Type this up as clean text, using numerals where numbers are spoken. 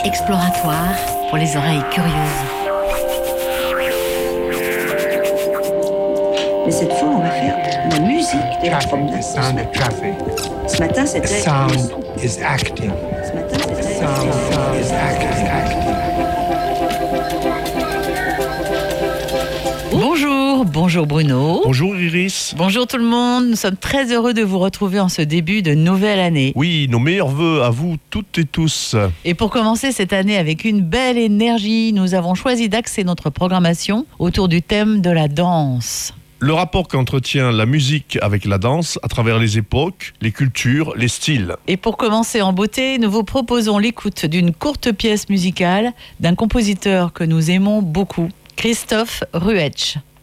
exploratoire pour les oreilles curieuses. Mais cette fois, on va faire la musique de la promenade. The sound of traffic. Ce matin, The c'était... sound is acting. Ce matin, c'était... Sound is acting. Bonjour Bruno. Bonjour Iris. Bonjour tout le monde, nous sommes très heureux de vous retrouver en ce début de nouvelle année. Oui, nos meilleurs vœux à vous toutes et tous. Et pour commencer cette année avec une belle énergie, nous avons choisi d'axer notre programmation autour du thème de la danse. Le rapport qu'entretient la musique avec la danse à travers les époques, les cultures, les styles. Et pour commencer en beauté, nous vous proposons l'écoute d'une courte pièce musicale d'un compositeur que nous aimons beaucoup, Christophe Ruetsch.